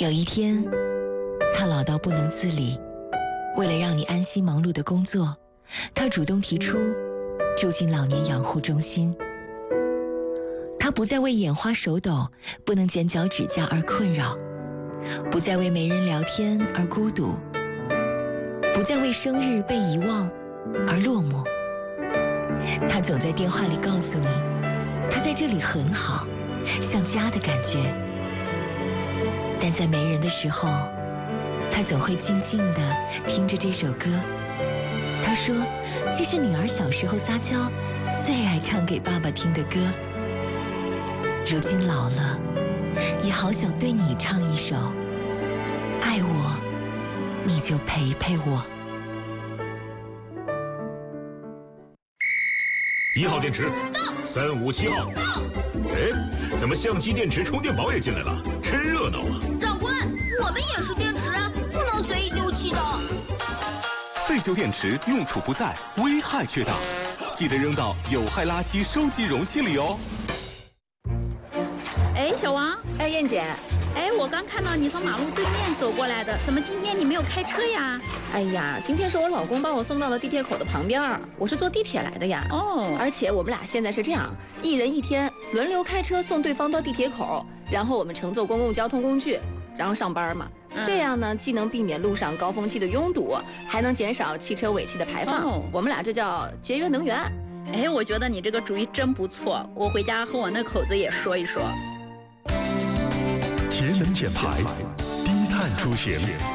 有一天，他老到不能自理，为了让你安心忙碌的工作，他主动提出住进老年养护中心。他不再为眼花手抖、不能剪脚指甲而困扰，不再为没人聊天而孤独，不再为生日被遗忘而落寞。他总在电话里告诉你，他在这里很好，像家的感觉。但在没人的时候，他总会静静地听着这首歌。他说，这是女儿小时候撒娇最爱唱给爸爸听的歌。如今老了，也好想对你唱一首，爱我，你就陪陪我。 1号电池到，357号到。哎，怎么相机、电池、充电宝也进来了？真热闹啊！ 长官，我们也是电池啊，不能随意丢弃的。 废旧电池用处不在，危害却大，记得扔到有害垃圾收集容器里哦。 哎，小王， 哎，燕姐， 哎，我刚看到你从马路对面走过来的，怎么今天你没有开车呀？ 哎呀，今天是我老公把我送到了地铁口的旁边，我是坐地铁来的呀。 哦， 而且我们俩现在是这样，一人一天轮流开车送对方到地铁口，然后我们乘坐公共交通工具，然后上班嘛。这样呢，既能避免路上高峰期的拥堵，还能减少汽车尾气的排放。我们俩这叫节约能源。 哎，我觉得你这个主意真不错，我回家和我那口子也说一说。 节能减排，低碳出行。